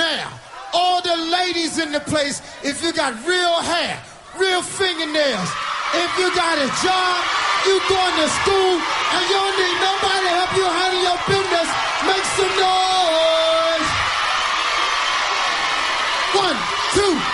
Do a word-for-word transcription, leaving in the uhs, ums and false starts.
hair. All the ladies in the place, if you got real hair, real fingernails, if you got a job, you going to school, and you don't need nobody to help you handle your business, make some noise. One, two,